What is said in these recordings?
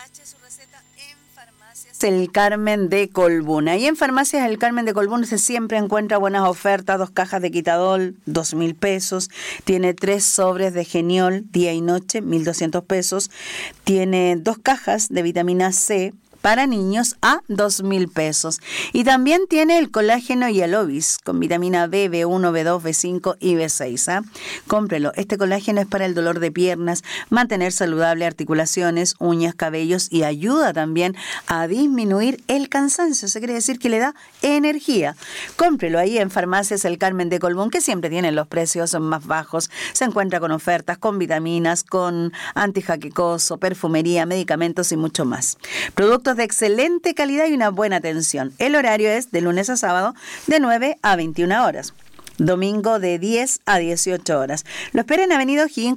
El Carmen de Colbún. Ahí en Farmacias El Carmen de Colbún se siempre encuentra buenas ofertas, 2 cajas de Quitadol, 2.000 pesos, tiene 3 sobres de Geniol, día y noche, 1.200 pesos, tiene 2 cajas de vitamina C para niños a 2.000 pesos. Y también tiene el colágeno y el Ovis con vitamina B, B1, B2, B5 y B6. Cómprelo. Este colágeno es para el dolor de piernas, mantener saludable articulaciones, uñas, cabellos y ayuda también a disminuir el cansancio. Eso quiere decir que le da energía. Cómprelo ahí en Farmacias El Carmen de Colbún, que siempre tienen los precios más bajos. Se encuentra con ofertas, con vitaminas, con antijaquecoso, perfumería, medicamentos y mucho más. Productos de excelente calidad y una buena atención. El horario es de lunes a sábado de 9 a 21 horas. Domingo de 10 a 18 horas. Lo espera en Avenida O'Higgins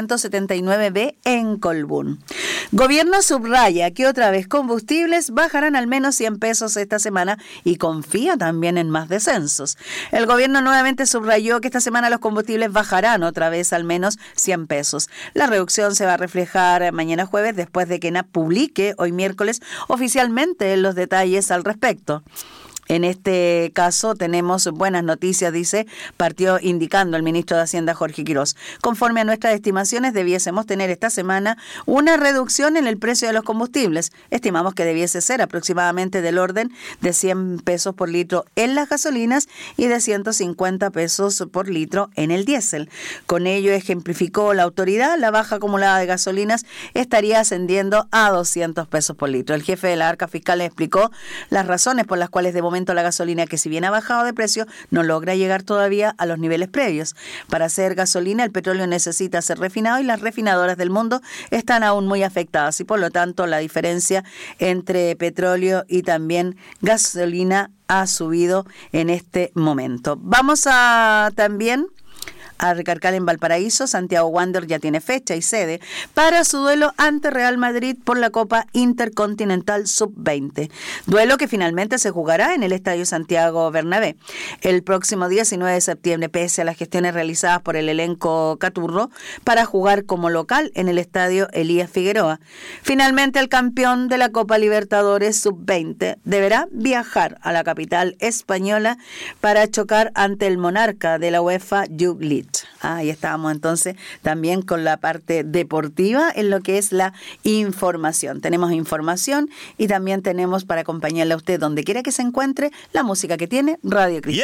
479B en Colbún. Gobierno subraya que otra vez combustibles bajarán al menos 100 pesos esta semana y confía también en más descensos. El gobierno nuevamente subrayó que esta semana los combustibles bajarán otra vez al menos 100 pesos. La reducción se va a reflejar mañana jueves después de que ENAP publique hoy miércoles oficialmente los detalles al respecto. En este caso tenemos buenas noticias, dice, partió indicando el ministro de Hacienda Jorge Quirós. Conforme a nuestras estimaciones, debiésemos tener esta semana una reducción en el precio de los combustibles. Estimamos que debiese ser aproximadamente del orden de 100 pesos por litro en las gasolinas y de 150 pesos por litro en el diésel. Con ello, ejemplificó la autoridad, la baja acumulada de gasolinas estaría ascendiendo a 200 pesos por litro. El jefe de la Arca Fiscal explicó las razones por las cuales de momento la gasolina, que si bien ha bajado de precio, no logra llegar todavía a los niveles previos. Para hacer gasolina, el petróleo necesita ser refinado y las refinadoras del mundo están aún muy afectadas y por lo tanto la diferencia entre petróleo y también gasolina ha subido en este momento. Vamos a también a recargar en Valparaíso. Santiago Wander ya tiene fecha y sede para su duelo ante Real Madrid por la Copa Intercontinental Sub-20. Duelo que finalmente se jugará en el Estadio Santiago Bernabé el próximo 19 de septiembre, pese a las gestiones realizadas por el elenco Caturro para jugar como local en el Estadio Elías Figueroa. Finalmente, el campeón de la Copa Libertadores Sub-20 deberá viajar a la capital española para chocar ante el monarca de la UEFA, Youth League. Ahí estábamos entonces también con la parte deportiva en lo que es la información. Tenemos información y también tenemos para acompañarle a usted donde quiera que se encuentre la música que tiene Radio Cristiana.